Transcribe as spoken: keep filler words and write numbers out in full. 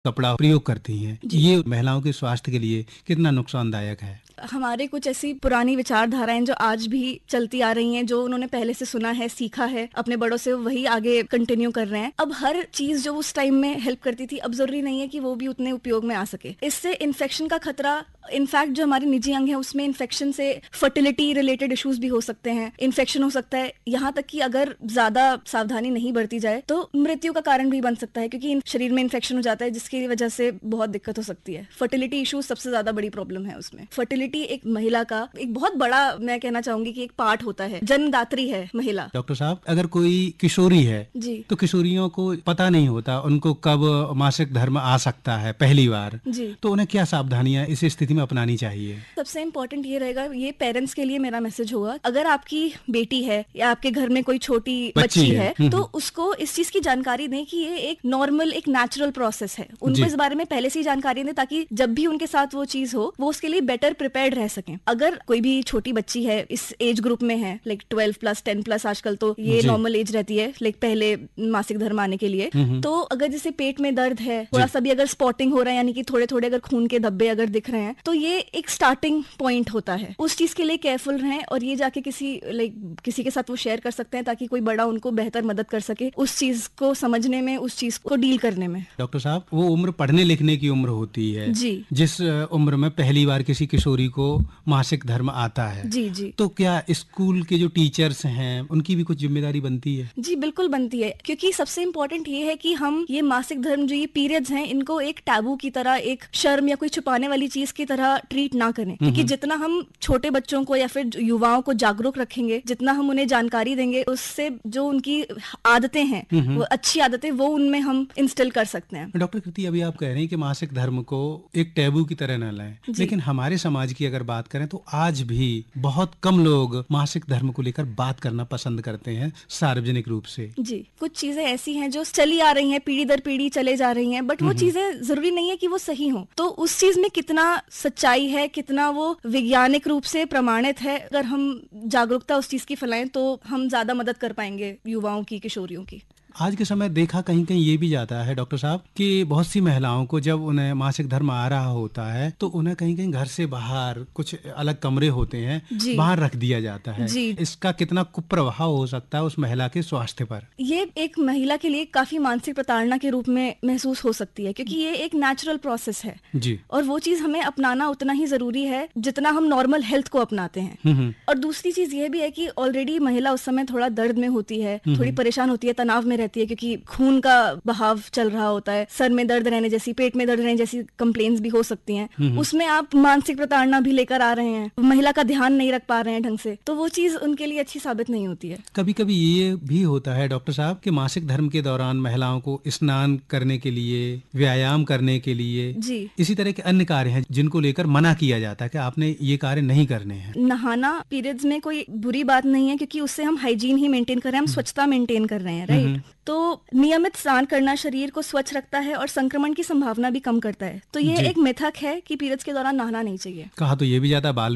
कपड़ा प्रयोग करती हैं, ये महिलाओं के स्वास्थ्य के लिए कितना नुकसानदायक है? हमारे कुछ ऐसी पुरानी विचारधाराएं जो आज भी चलती आ रही हैं, जो उन्होंने पहले से सुना है, सीखा है अपने बड़ों से, वही आगे कंटिन्यू कर रहे हैं। अब हर चीज जो उस टाइम में हेल्प करती थी, अब जरूरी नहीं है कि वो भी उतने उपयोग में आ सके। इससे इन्फेक्शन का खतरा, इनफैक्ट जो हमारे निजी अंग है उसमें इन्फेक्शन से फर्टिलिटी रिलेटेड इश्यूज भी हो सकते हैं, इन्फेक्शन हो सकता है, यहाँ तक कि अगर ज्यादा सावधानी नहीं बरती जाए तो मृत्यु का कारण भी बन सकता है, क्योंकि शरीर में इन्फेक्शन हो जाता है जिसकी वजह से बहुत दिक्कत हो सकती है। फर्टिलिटी इश्यूज सबसे ज्यादा बड़ी प्रॉब्लम है उसमें। फर्टिलिटी एक महिला का एक बहुत बड़ा, मैं कहना चाहूंगी कि एक पार्ट होता है, जन्मदात्री है महिला। डॉक्टर साहब, अगर कोई किशोरी है जी तो किशोरियों को पता नहीं होता उनको कब मासिक धर्म आ सकता है पहली बार, जी तो उन्हें क्या सावधानियां इस स्थिति में अपनानी चाहिए? सबसे इम्पोर्टेंट ये रहेगा, ये पेरेंट्स के लिए मेरा मैसेज होगा, अगर आपकी बेटी है या आपके घर में कोई छोटी बच्ची बच्ची है, है तो उसको इस चीज की जानकारी दें कि ये एक नॉर्मल, एक नेचुरल प्रोसेस है। उनको इस बारे में पहले से ही जानकारी दें ताकि जब भी उनके साथ वो चीज हो वो उसके लिए बेटर प्रिपेयर्ड रह सकें। अगर कोई भी छोटी बच्ची है, इस एज ग्रुप में है, like twelve plus ten plus, आजकल तो ये नॉर्मल एज रहती है लाइक पहले मासिक धर्म आने के लिए, तो अगर जैसे पेट में दर्द है, थोड़ा सा भी अगर स्पॉटिंग हो रहा है, यानी कि थोड़े थोड़े अगर खून के धब्बे अगर दिख रहे हैं, तो ये एक स्टार्टिंग पॉइंट होता है। उस चीज के लिए केयरफुल रहें और ये जाके किसी लाइक किसी के साथ वो शेयर कर सकते हैं ताकि कोई बड़ा उनको बेहतर मदद कर सके उस चीज को समझने में, उस चीज को डील करने में। डॉक्टर साहब, वो उम्र पढ़ने लिखने की उम्र होती है जी, जिस उम्र में पहली बार किसी किशोरी को मासिक धर्म आता है, जी जी तो क्या स्कूल के जो टीचर्स हैं उनकी भी कुछ जिम्मेदारी बनती है? जी बिल्कुल बनती है, क्योंकि सबसे इम्पोर्टेंट ये है कि हम ये मासिक धर्म जो ये पीरियड्स हैं, इनको एक टैबू की तरह, एक शर्म या कोई छुपाने वाली चीज की तरह ट्रीट ना करें। क्योंकि जितना हम छोटे बच्चों को या फिर युवाओं को जागरूक रखेंगे, जितना हम उन्हें जानकारी देंगे, उससे जो उनकी आदतें हैं, वो अच्छी आदतें, वो उनमें हम इंस्टिल कर सकते हैं। डॉक्टर कृति, अभी आप कह रहे हैं कि मासिक धर्म को एक टैबू की तरह न लाएं, लेकिन हमारे समाज की अगर बात करें तो आज भी बहुत कम लोग मासिक धर्म को लेकर बात करना पसंद करते हैं सार्वजनिक रूप से। जी, कुछ चीजें ऐसी हैं जो चली आ रही हैं, पीढ़ी दर पीढ़ी चले जा रही हैं, बट वो चीजें जरूरी नहीं है कि वो सही हो। तो उस चीज में कितना सच्चाई है, कितना वो वैज्ञानिक रूप से प्रमाणित है, अगर हम जागरूकता उस चीज की फैलाएं तो हम ज्यादा मदद कर पाएंगे युवाओं की, किशोरियों की। आज के समय देखा कहीं कहीं ये भी जाता है डॉक्टर साहब कि बहुत सी महिलाओं को जब उन्हें मासिक धर्म आ रहा होता है तो उन्हें कहीं कहीं घर से बाहर कुछ अलग कमरे होते हैं, बाहर रख दिया जाता है। जी। इसका कितना कुप्रभाव हो सकता है उस महिला के स्वास्थ्य पर? ये एक महिला के लिए काफी मानसिक प्रताड़ना के रूप में महसूस हो सकती है, क्योंकि ये एक नेचुरल प्रोसेस है जी, और वो चीज हमें अपनाना उतना ही जरूरी है जितना हम नॉर्मल हेल्थ को अपनाते हैं। और दूसरी चीज ये भी है कि ऑलरेडी महिला उस समय थोड़ा दर्द में होती है, थोड़ी परेशान होती है, तनाव में रहती है, क्योंकि खून का बहाव चल रहा होता है, सर में दर्द रहने जैसी, पेट में दर्द रहने जैसी कंप्लेंट्स भी हो सकती हैं। उसमें आप मानसिक प्रताड़ना भी लेकर आ रहे हैं, महिला का ध्यान नहीं रख पा रहे हैं ढंग से, तो वो चीज उनके लिए अच्छी साबित नहीं होती है। कभी कभी ये भी होता है डॉक्टर साहब कि मासिक धर्म के दौरान महिलाओं को स्नान करने के लिए, व्यायाम करने के लिए, जी, इसी तरह के अन्य कार्य हैं जिनको लेकर मना किया जाता है कि आपने ये कार्य नहीं करने हैं। नहाना पीरियड्स में कोई बुरी बात नहीं है, क्योंकि उससे हम हाइजीन ही मेंटेन कर रहे हैं, हम स्वच्छता मेंटेन कर रहे हैं, राइट। तो नियमित स्नान करना शरीर को स्वच्छ रखता है और संक्रमण की संभावना भी कम करता है। तो ये एक मिथक है कि पीरियड्स के दौरान नहाना नहीं चाहिए। कहा तो ये भी जाता है बाल